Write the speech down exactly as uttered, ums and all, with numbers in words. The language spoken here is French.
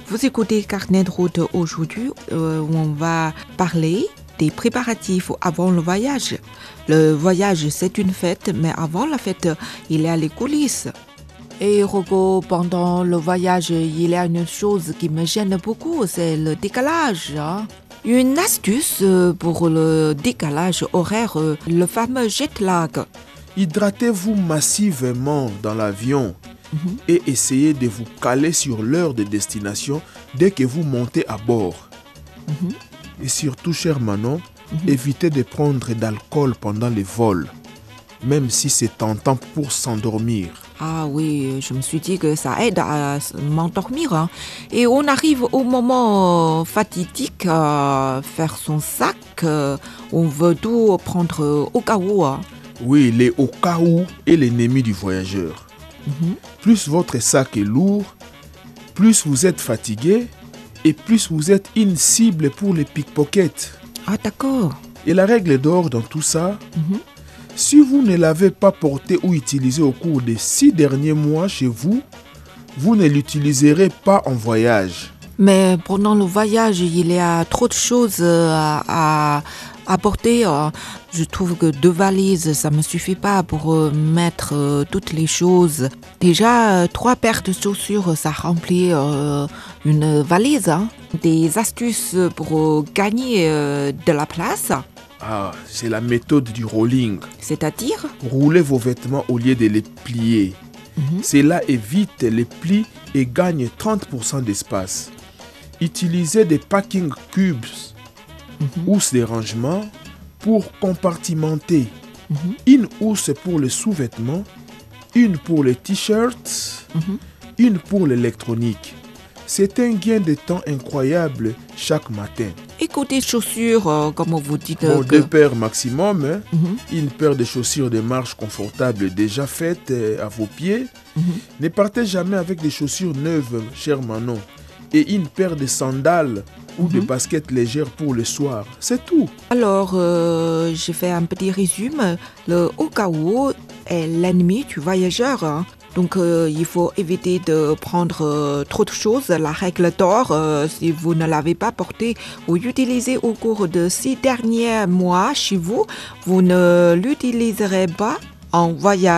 Vous écoutez Carnet de route aujourd'hui euh, où on va parler des préparatifs avant le voyage. Le voyage, c'est une fête, mais avant la fête, il y a les coulisses. Et Rocco, pendant le voyage, il y a une chose qui me gêne beaucoup, c'est le décalage. Hein. Une astuce pour le décalage horaire, le fameux jet lag. Hydratez-vous massivement dans l'avion mm-hmm. et essayez de vous caler sur l'heure de destination dès que vous montez à bord. Mm-hmm. Et surtout, cher Manon, mm-hmm. évitez de prendre d'alcool pendant les vols, même si c'est tentant pour s'endormir. Ah oui, je me suis dit que ça aide à m'endormir. Hein. Et on arrive au moment fatidique à faire son sac. On veut tout prendre au cas où. Hein. Oui, les au cas où est l'ennemi du voyageur. Mm-hmm. Plus votre sac est lourd, plus vous êtes fatigué et plus vous êtes une cible pour les pickpockets. Ah d'accord. Et la règle d'or dans tout ça, mm-hmm. si vous ne l'avez pas porté ou utilisé au cours des six derniers mois chez vous, vous ne l'utiliserez pas en voyage. Mais pendant le voyage, il y a trop de choses à, à, à porter. Je trouve que deux valises, ça ne me suffit pas pour mettre toutes les choses. Déjà, trois paires de chaussures, ça remplit une valise. Hein. Des astuces pour gagner de la place. Ah, c'est la méthode du rolling. C'est-à-dire ? Roulez vos vêtements au lieu de les plier. Mm-hmm. Cela évite les plis et gagne trente pour cent d'espace. Utilisez des packing cubes mm-hmm. housses de rangement pour compartimenter. Mm-hmm. Une housse pour les sous-vêtements, une pour les t-shirts, mm-hmm. une pour l'électronique. C'est un gain de temps incroyable chaque matin. Et côté chaussures, euh, comme vous dites... Bon, que... deux paires maximum. Hein? Mm-hmm. Une paire de chaussures de marche confortables déjà faites euh, à vos pieds. Mm-hmm. Ne partez jamais avec des chaussures neuves, cher Manon. Et une paire de sandales ou mm-hmm. de baskets légères pour le soir. C'est tout. Alors, euh, je fais un petit résumé. Le au cas où est l'ennemi du voyageur. Hein. Donc, euh, il faut éviter de prendre euh, trop de choses. La règle d'or, euh, si vous ne l'avez pas portée ou utilisée au cours de six derniers mois chez vous, vous ne l'utiliserez pas en voyage.